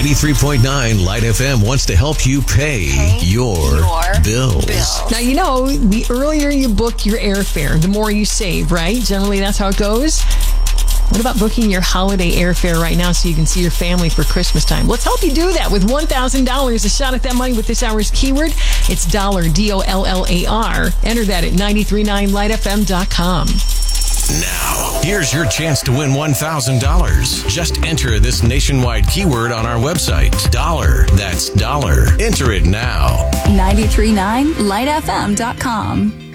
93.9 Light FM wants to help you pay your bills. Now, the earlier you book your airfare, the more you save, right? Generally, that's how it goes. What about booking your holiday airfare right now so you can see your family for Christmas time? Let's help you do that with $1,000. A shot at that money with this hour's keyword. It's dollar, DOLLAR. Enter that at 939lightfm.com. Now, here's your chance to win $1,000. Just enter this nationwide keyword on our website. Dollar. That's dollar. Enter it now. 939lightfm.com.